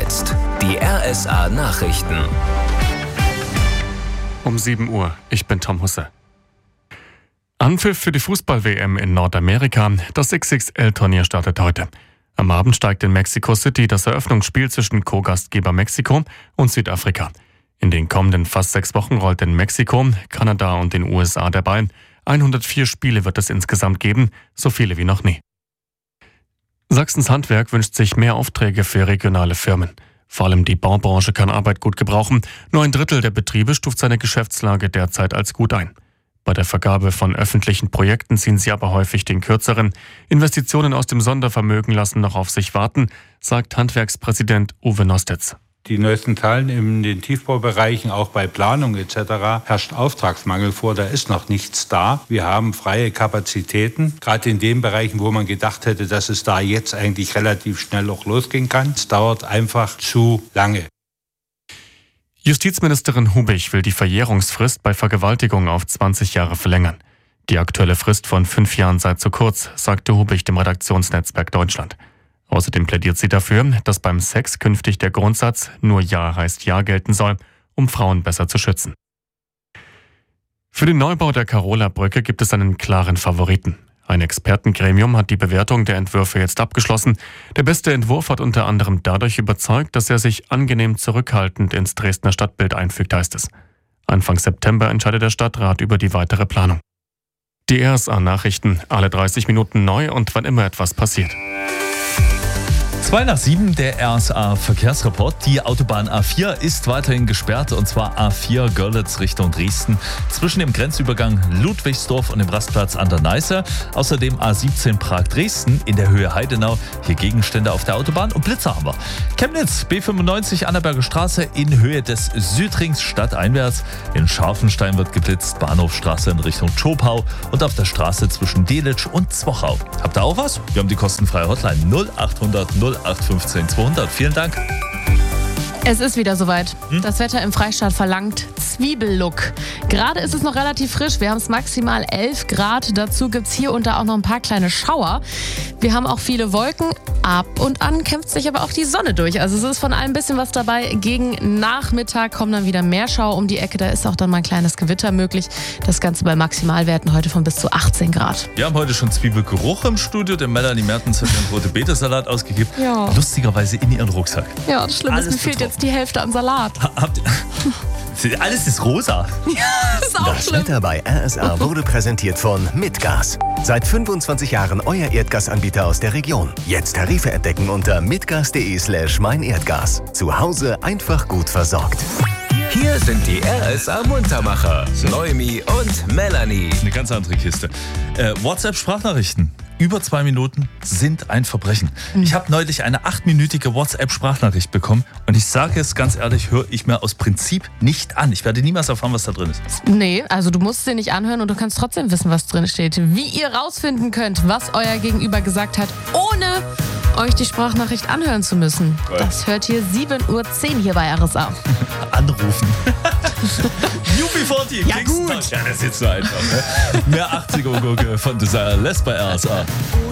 jetzt die RSA Nachrichten. Um 7 Uhr, ich bin Tom Husse. Anpfiff für die Fußball-WM in Nordamerika. Das XXL-Turnier startet heute. Am Abend steigt in Mexico City das Eröffnungsspiel zwischen Co-Gastgeber Mexiko und Südafrika. In den kommenden fast 6 Wochen rollt in Mexiko, Kanada und den USA der Ball. 104 Spiele wird es insgesamt geben, so viele wie noch nie. Sachsens Handwerk wünscht sich mehr Aufträge für regionale Firmen. Vor allem die Baubranche kann Arbeit gut gebrauchen. Nur 1/3 der Betriebe stuft seine Geschäftslage derzeit als gut ein. Bei der Vergabe von öffentlichen Projekten ziehen sie aber häufig den kürzeren. Investitionen aus dem Sondervermögen lassen noch auf sich warten, sagt Handwerkspräsident Uwe Nostetz. Die neuesten Zahlen in den Tiefbaubereichen, auch bei Planung etc., herrscht Auftragsmangel vor, da ist noch nichts da. Wir haben freie Kapazitäten, gerade in den Bereichen, wo man gedacht hätte, dass es da jetzt eigentlich relativ schnell auch losgehen kann. Es dauert einfach zu lange. Justizministerin Hubich will die Verjährungsfrist bei Vergewaltigung auf 20 Jahre verlängern. Die aktuelle Frist von 5 Jahren sei zu kurz, sagte Hubich dem Redaktionsnetzwerk Deutschland. Außerdem plädiert sie dafür, dass beim Sex künftig der Grundsatz "Nur Ja heißt Ja" gelten soll, um Frauen besser zu schützen. Für den Neubau der Karola-Brücke gibt es einen klaren Favoriten. Ein Expertengremium hat die Bewertung der Entwürfe jetzt abgeschlossen. Der beste Entwurf hat unter anderem dadurch überzeugt, dass er sich angenehm zurückhaltend ins Dresdner Stadtbild einfügt, heißt es. Anfang September entscheidet der Stadtrat über die weitere Planung. Die RSA-Nachrichten, alle 30 Minuten neu und wann immer etwas passiert. 6:02, der RSA-Verkehrsreport. Die Autobahn A4 ist weiterhin gesperrt, und zwar A4 Görlitz Richtung Dresden zwischen dem Grenzübergang Ludwigsdorf und dem Rastplatz an der Neiße. Außerdem A17 Prag-Dresden in der Höhe Heidenau. Hier Gegenstände auf der Autobahn und Blitzer haben wir. Chemnitz B95 Annaberger Straße in Höhe des Südrings stadteinwärts. In Scharfenstein wird geblitzt, Bahnhofstraße in Richtung Tschopau und auf der Straße zwischen Delitzsch und Zwochau. Habt ihr auch was? Wir haben die kostenfreie Hotline 0800 0815 200. Vielen Dank. Es ist wieder soweit. Das Wetter im Freistaat verlangt Zwiebellook. Gerade ist es noch relativ frisch. Wir haben es maximal 11 Grad. Dazu gibt es hier und da auch noch ein paar kleine Schauer. Wir haben auch viele Wolken. Ab und an kämpft sich aber auch die Sonne durch. Also es ist von allem ein bisschen was dabei. Gegen Nachmittag kommen dann wieder mehr Schauer um die Ecke. Da ist auch dann mal ein kleines Gewitter möglich. Das Ganze bei Maximalwerten heute von bis zu 18 Grad. Wir haben heute schon Zwiebelgeruch im Studio. Der Melanie Mertens hat ihren Rote-Beete-Salat ausgegeben. Ja. Lustigerweise in ihren Rucksack. Ja, das Schlimme ist, mir fehlt jetzt die Hälfte an Salat. Alles ist rosa. Ja, ist auch Das schlimm. Wetter bei RSA wurde präsentiert von Mitgas. Seit 25 Jahren euer Erdgasanbieter aus der Region. Jetzt Tarife entdecken unter mitgas.de/meinerdgas. Zu Hause einfach gut versorgt. Hier sind die RSA Muntermacher, Noemi und Melanie. Eine ganz andere Kiste. WhatsApp-Sprachnachrichten. Über 2 Minuten sind ein Verbrechen. Ich habe neulich eine 8-minütige WhatsApp-Sprachnachricht bekommen und ich sage es ganz ehrlich, höre ich mir aus Prinzip nicht an. Ich werde niemals erfahren, was da drin ist. Nee, also du musst sie nicht anhören und du kannst trotzdem wissen, was drin steht. Wie ihr rausfinden könnt, was euer Gegenüber gesagt hat, ohne euch die Sprachnachricht anhören zu müssen. Das hört ihr 7:10 Uhr hier bei RSA. Anrufen. UB40, Ja, gut. Ja, das ist jetzt so einfach. Ne? Mehr 80er-Gurke von Desire lässt bei RSA.